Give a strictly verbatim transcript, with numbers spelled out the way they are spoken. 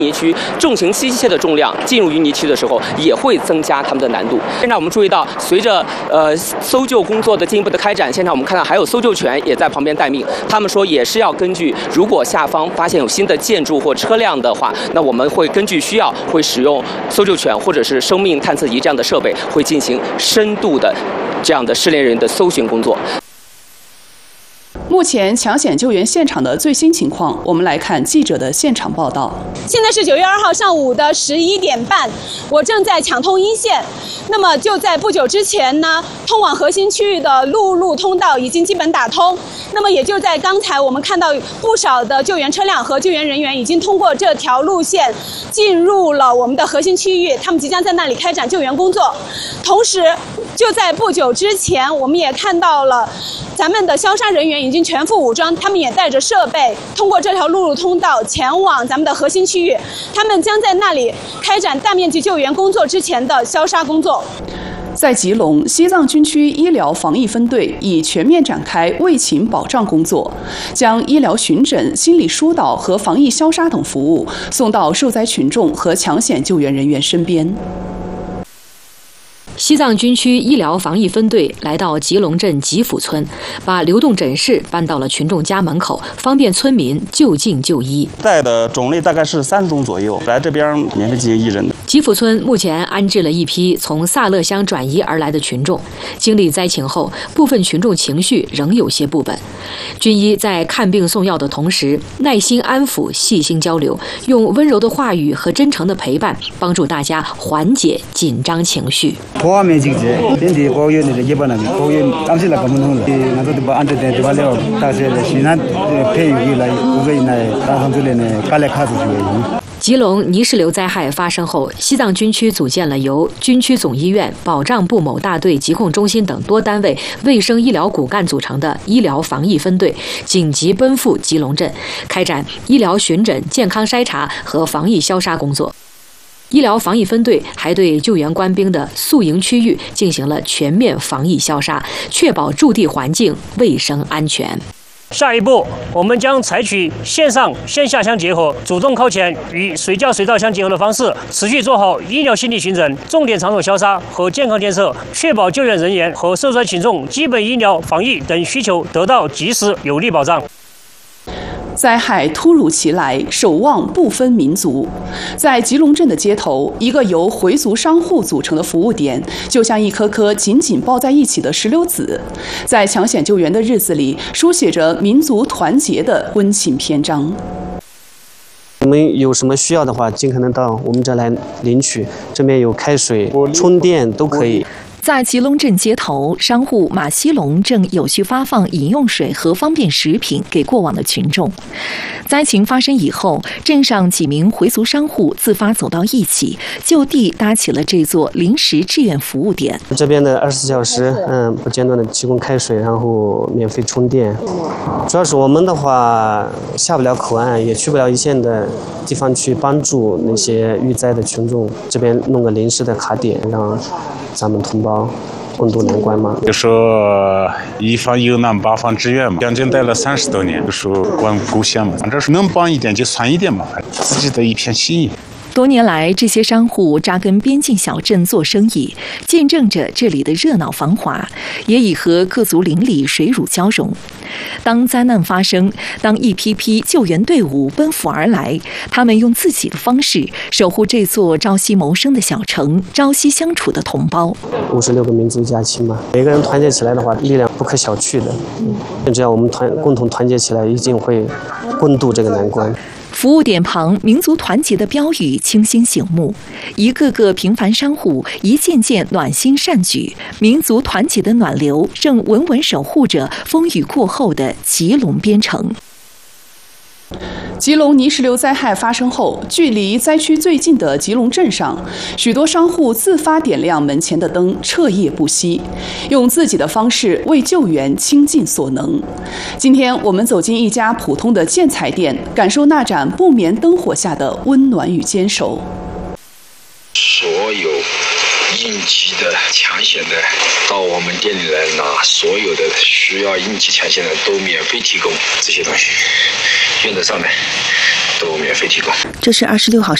泥区重型机械的重量进入淤泥区的时候，也会增加它们的难度。现在我们注意到，随着呃搜救工作的进一步的开展，现在我们看到还有搜救犬也在旁边待命。他们说也是要根据，如果下方发现有新的建筑或车辆的话，那我们会根据需要会使用搜救犬或者是生命探测仪这样的设备，会进行深度的这样的失联人的搜寻工作。 目前抢险救援现场的最新情况，我们来看记者的现场报道。 现在是九月二号上午的十一点半，我正在抢通一线。那么就在不久之前呢，通往核心区域的陆路通道已经基本打通。那么也就在刚才，我们看到不少的救援车辆和救援人员已经通过这条路线进入了我们的核心区域，他们即将在那里开展救援工作。同时，就在不久之前，我们也看到了咱们的消杀人员已经全副武装，他们也带着设备，通过这条陆路通道前往咱们的核心区域。他们将在那里开展大面积救援工作之前的消杀工作。 在吉隆，西藏军区医疗防疫分队已全面展开卫勤保障工作，将医疗巡诊、心理疏导和防疫消杀等服务送到受灾群众和抢险救援人员身边。 西藏军区医疗防疫分队来到吉隆镇吉府村，把流动诊室搬到了群众家门口，方便村民就近就医。 带的种类大概是三十种左右，来这边免费进行义诊的。 吉府村目前安置了一批从萨勒乡转移而来的群众，经历灾情后，部分群众情绪仍有些不稳。军医在看病送药的同时，耐心安抚、细心交流，用温柔的话语和真诚的陪伴，帮助大家缓解紧张情绪。 보험의 직제, 인디 보험의 기반은 보험 감시라 가문으로 나도 뭐 안데 되발려 다시 신한 페이기라 우베이나에 다선들에네 깔레카스 주요。 吉隆泥石流灾害发生后，西藏军区组建了由军区总医院、保障部某大队疾控中心等多单位卫生医疗骨干组成的医疗防疫分队，紧急奔赴吉隆镇，开展医疗巡诊、健康筛查和防疫消杀工作。医疗防疫分队还对救援官兵的宿营区域进行了全面防疫消杀，确保驻地环境卫生安全。 下一步，我们将采取线上线下相结合、主动靠前与随叫随到相结合的方式，持续做好医疗心理巡诊、重点场所消杀和健康监测，确保救援人员和受灾群众基本医疗、防疫等需求得到及时有力保障。 灾害突如其来，守望不分民族。在吉隆镇的街头，一个由回族商户组成的服务点，就像一颗颗紧紧抱在一起的石榴籽，在抢险救援的日子里，书写着民族团结的温情篇章。 我们有什么需要的话，尽可能到我们这来领取，这边有开水、充电都可以。 在吉隆镇街头，商户马西龙正有序发放饮用水和方便食品给过往的群众。灾情发生以后，镇上几名回族商户自发走到一起，就地搭起了这座临时志愿服务点。 这边的二十四小时，嗯，不间断的提供开水，然后免费充电。主要是我们的话下不了口岸，也去不了一线的地方去帮助那些遇灾的群众，这边弄个临时的卡点，让咱们同胞共度难关嘛。 就说一方有难八方支援嘛，将近待了三十多年，就说管够线嘛，反正是能帮一点就算一点嘛，自己的一片心意。 多年来，这些商户扎根边境小镇做生意，见证着这里的热闹繁华，也已和各族邻里水乳交融。当灾难发生，当一批批救援队伍奔赴而来，他们用自己的方式守护这座朝夕谋生的小城，朝夕相处的同胞。 五十六个民族家亲嘛，每个人团结起来的话，力量不可小觑的。嗯，只要我们团共同团结起来，一定会共度这个难关。 服务点旁民族团结的标语清新醒目，一个个平凡商户一件件暖心善举，民族团结的暖流正稳稳守护着风雨过后的吉隆边城。 吉隆泥石流灾害发生后，距离灾区最近的吉隆镇上，许多商户自发点亮门前的灯，彻夜不息，用自己的方式为救援倾尽所能。今天我们走进一家普通的建材店，感受那盏不眠灯火下的温暖与坚守。 所有应急的、抢险的，到我们店里来拿，所有的需要应急抢险的都免费提供这些东西，用得上的都免费提供。 这是二十六号